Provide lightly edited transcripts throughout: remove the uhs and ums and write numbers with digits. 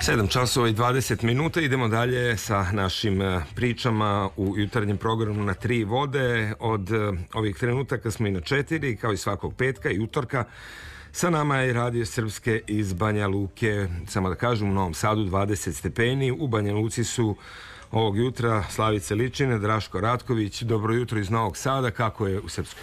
7 časova i 20 minuta. Idemo dalje sa našim pričama u jutarnjem programu na 3 vode. Od ovih trenutaka smo i na 4, kao i svakog petka i utorka. Sa nama je Radio Srpske iz Banja Luke. Samo da kažem, u Novom Sadu 20 stepeni. U Banja Luci su ovog jutra Slavica Ličine, Draško Ratković. Dobro jutro iz Novog Sada. Kako je u Srpskoj?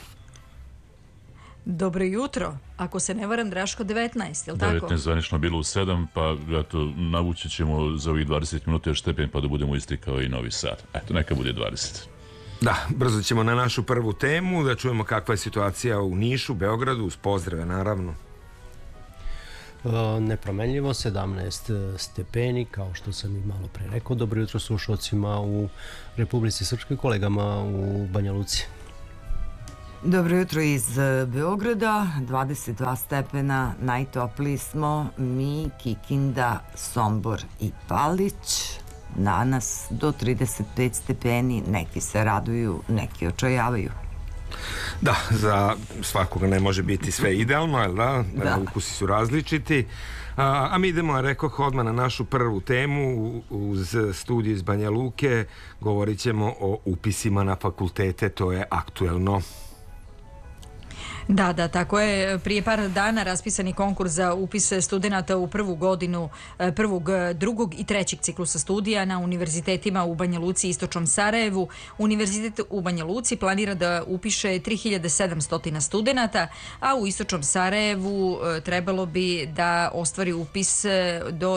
Dobro jutro. Ako se ne varam, Draško, 19, je li tako? 19 zvanično bilo u 7, pa eto, navući ćemo za ovih 20 minuta još stepen pa da budemo isti kao i Novi Sad. Eto, neka bude 20. Da, brzo ćemo na našu prvu temu, da čujemo kakva je situacija u Nišu, Beogradu, uz pozdrave naravno. Nepromenljivo, 17 stepeni, kao što sam i malo pre rekao. Dobro jutro slušalcima u Republici Srpskoj, kolegama u Banja Luci. Dobro jutro iz Beograda, 22 stepena, najtopliji smo mi, Kikinda, Sombor i Palić. Danas do 35 stepeni, neki se raduju, neki očajavaju. Da, za svakoga ne može biti sve idealno, jel da? Da. Ukusi su različiti. A mi idemo, rekoh, odmah na našu prvu temu uz studiju iz Banja Luke. Govorit ćemo o upisima na fakultete, to je aktuelno. Da, tako je. Prije par dana raspisan je konkurs za upis studenata u prvu godinu prvog, drugog i trećeg ciklusa studija na univerzitetima u Banja Luci i Istočnom Sarajevu. Univerzitet u Banja Luci planira da upiše 3700 studenata, a u Istočnom Sarajevu trebalo bi da ostvari upis do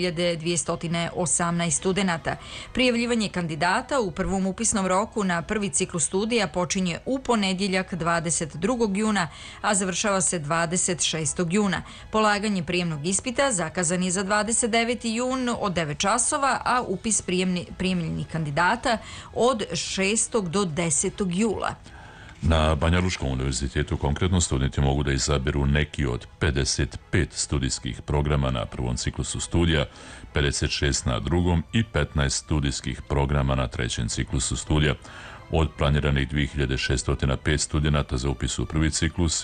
2218 studenata. Prijavljivanje kandidata u prvom upisnom roku na prvi ciklus studija počinje u ponedjeljak 22. juna, a završava se 26. juna. Polaganje prijemnog ispita zakazan je za 29. jun od 9 časova, a upis prijemljenih kandidata od 6. do 10. jula. Na Banja Lučkom univerzitetu konkretno studenti mogu da izaberu neki od 55 studijskih programa na prvom ciklusu studija, 56 na drugom i 15 studijskih programa na trećem ciklusu studija. Od planiranih 2605 studenata za upis u prvi ciklus,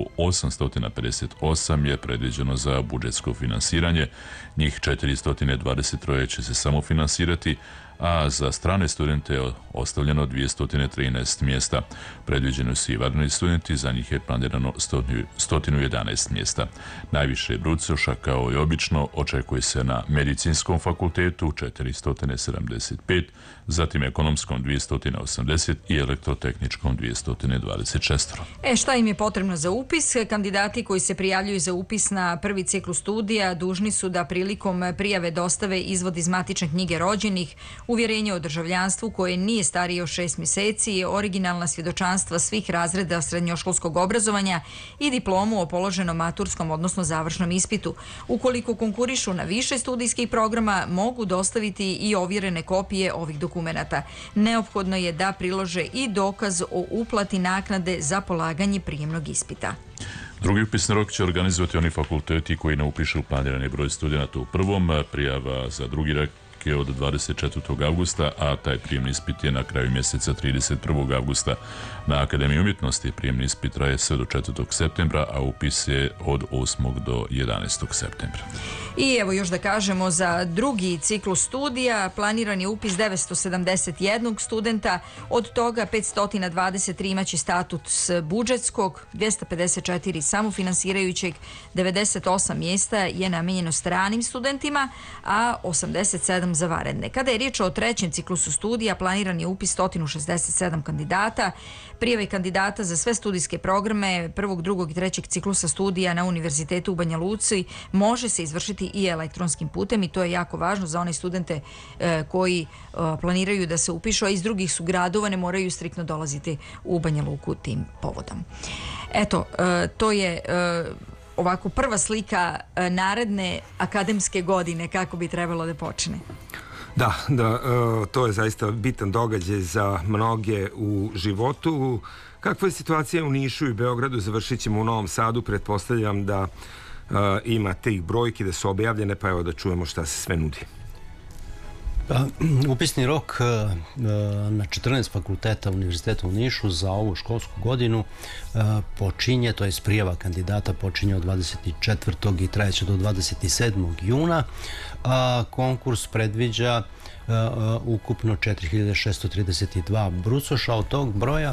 1858 je predviđeno za budžetsko finansiranje, njih 423 će se samofinansirati, a za strane studente je ostavljeno 213 mjesta. Predviđeni su i vanredni studenti, za njih je planirano 111 mjesta. Najviše brucoša, kao i obično, očekuje se na Medicinskom fakultetu 475, zatim Ekonomskom 280 i Elektrotehničkom 226. Šta im je potrebno za upis? Kandidati koji se prijavljuju za upis na prvi ciklus studija dužni su da prilikom prijave dostave izvod iz matične knjige rođenih, uvjerenje o državljanstvu koje nije starije od 6 mjeseci, originalna svjedočanstva svih razreda srednjoškolskog obrazovanja i diplomu o položenom maturskom, odnosno završnom ispitu. Ukoliko konkurišu na više studijskih programa, mogu dostaviti i ovjerene kopije ovih dokumenata. Neophodno je da prilože i dokaz o uplati naknade za polaganje prijemnog ispita. Drugi upisni rok će organizovati oni fakulteti koji ne upišu planirani broj studenata u prvom. Prijava za drugi rok je od 24. augusta, a taj prijemni ispit je na kraju mjeseca 31. augusta. Na Akademiji umjetnosti prijemni ispit traje sve do 4. septembra, a upis je od 8. do 11. septembra. I evo još da kažemo, za drugi ciklus studija planiran je upis 971 studenta, od toga 523 imaće status budžetskog, 254 samofinansirajućeg, 98 mjesta je namijenjeno stranim studentima, a 87 za vanredne. Kada je riječ o trećem ciklusu studija, planiran je upis 167 kandidata. Prijave kandidata za sve studijske programe prvog, drugog i trećeg ciklusa studija na Univerzitetu u Banja Luci može se izvršiti i elektronskim putem, i to je jako važno za one studente koji planiraju da se upišu, a iz drugih su gradova, ne moraju striktno dolaziti u Banja Luku tim povodom. Eto, to je ovako prva slika naredne akademske godine, kako bi trebalo da počne. Da, to je zaista bitan događaj za mnoge u životu. Kakva je situacija u Nišu i Beogradu? Završit ćemo u Novom Sadu. Pretpostavljam da ima tih brojki, da su objavljene, pa evo da čujemo šta se sve nudi. Upisni rok na 14 fakulteta Univerziteta u Nišu za ovu školsku godinu počinje, to je prijava kandidata počinje od 24. i trajeće do 27. juna. Konkurs predviđa ukupno 4632 brucoša, od tog broja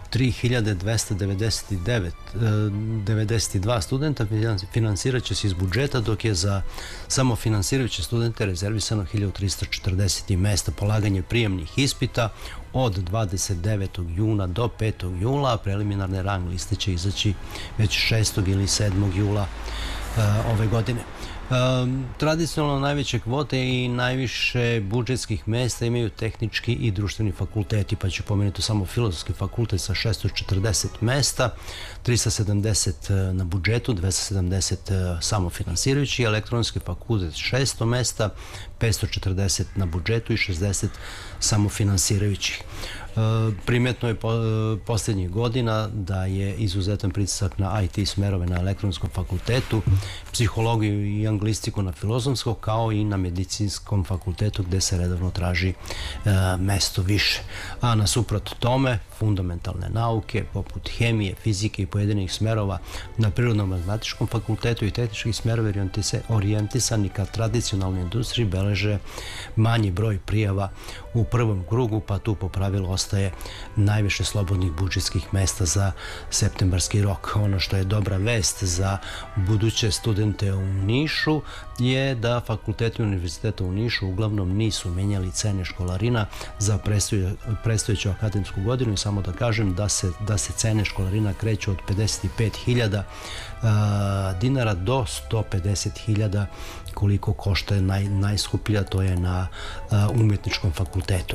3292 studenta finansirat će se iz budžeta, dok je za samofinansirajuće studente rezervisano 1340 mesta. Polaganje prijemnih ispita od 29. juna do 5. jula, a preliminarne rang liste će izaći već 6. ili 7. jula ove godine. Tradicionalno najveće kvote i najviše budžetskih mesta imaju tehnički i društveni fakulteti, pa ću pomenuti samo Filozofski fakultet sa 640 mesta, 370 na budžetu, 270 samofinansirajući, Elektronski fakultet 600 mesta, 540 na budžetu i 60 samofinansirajućih. Primetno je posljednjih godina da je izuzetan pritisak na IT smerove na Elektronskom fakultetu, psihologiju i anglistiku na Filozofskom, kao i na Medicinskom fakultetu gde se redovno traži mesto više. A nasuprot tome, fundamentalne nauke poput hemije, fizike i pojedinih smerova na Prirodno-matematičkom fakultetu i tehničkih smerova orijentisani ka tradicionalnoj industriji beleže manji broj prijava u prvom krugu, pa tu po pravilu ostaje najviše slobodnih budžetskih mesta za septembarski rok. Ono što je dobra vest za buduće studente u Nišu je da fakulteti Univerziteta u Nišu uglavnom nisu menjali cene školarina za predstojeću akademsku godinu, i samo da kažem da se cene školarina kreću od 55.000 dinara do 150.000 koliko košta najskuplja, to je na Umetničkom fakultetu.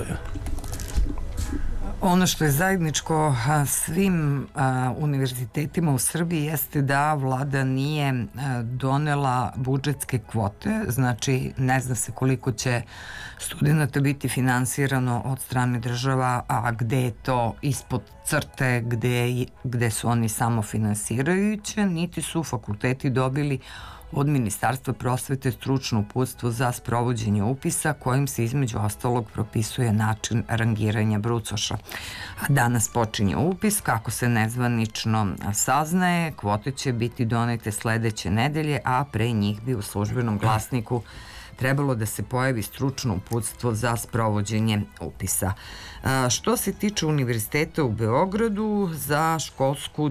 Ono što je zajedničko svim univerzitetima u Srbiji jeste da vlada nije donela budžetske kvote, znači ne zna se koliko će studenta biti finansirano od strane država, a gde je to ispod crte, gde su oni samofinansirajuće, niti su fakulteti dobili od Ministarstva prosvete stručno uputstvo za sprovođenje upisa, kojim se između ostalog propisuje način rangiranja brucoša. A danas počinje upis, kako se nezvanično saznaje, kvote će biti donete sledeće nedelje, a pre njih bi u službenom glasniku trebalo da se pojavi stručno uputstvo za sprovođenje upisa. Što se tiče Univerziteta u Beogradu, za školsku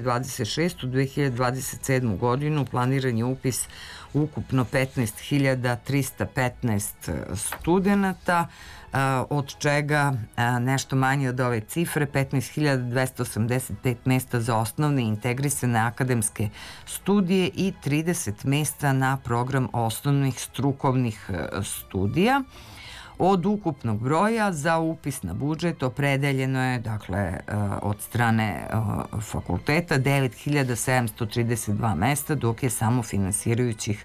2026-2027 godinu planiran je upis ukupno 15.315 studenta, od čega nešto manje od ove cifre, 15.285 mesta za osnovne integrisane akademske studije i 30 mesta na program osnovnih strukovnih studija. Od ukupnog broja za upis na budžet opredeljeno je, dakle, od strane fakulteta 9.732 mesta, dok je samo finansirajućih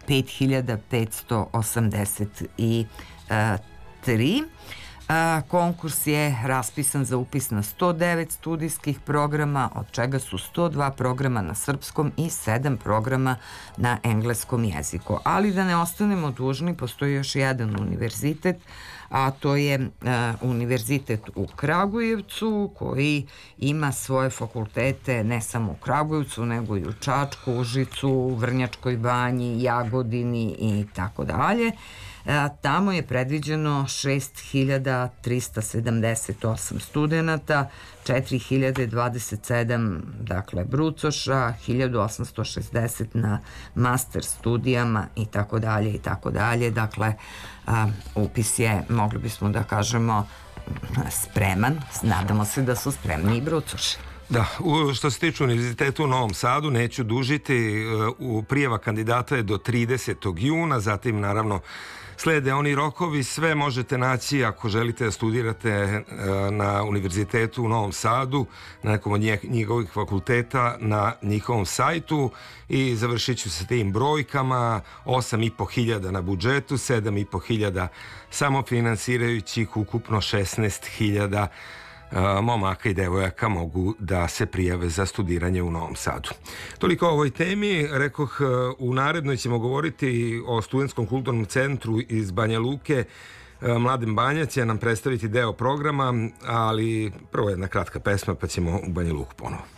5.583. Konkurs je raspisan za upis na 109 studijskih programa, od čega su 102 programa na srpskom i 7 programa na engleskom jeziku. Ali da ne ostanemo dužni, postoji još jedan univerzitet, a to je univerzitet u Kragujevcu, koji ima svoje fakultete ne samo u Kragujevcu, nego i u Čačku, Užicu, Vrnjačkoj Banji, Jagodini i tako dalje. Tamo je predviđeno 6.378 studenta, 4.027 dakle brucoša, 1.860 na master studijama i tako dalje i tako dalje. Dakle, upis je, mogli bismo da kažemo, spreman. Nadamo se da su spremni i brucoši. Da, što se tiče Univerziteta u Novom Sadu, neću dužiti, prijava kandidata je do 30. juna, zatim naravno slede oni rokovi, sve možete naći ako želite da studirate na Univerzitetu u Novom Sadu, na nekom od njihovih fakulteta, na njihovom sajtu, i završit ću sa tim brojkama: 8.500 na budžetu, 7.500 samofinansirajućih, ukupno 16.000 momaka i devojaka mogu da se prijave za studiranje u Novom Sadu. Toliko o ovoj temi. Rekoh, u narednoj ćemo govoriti o Studentskom kulturnom centru iz Banja Luke, Mladen Banjac će nam predstaviti deo programa, ali prvo jedna kratka pesma pa ćemo u Banja Luku ponovo.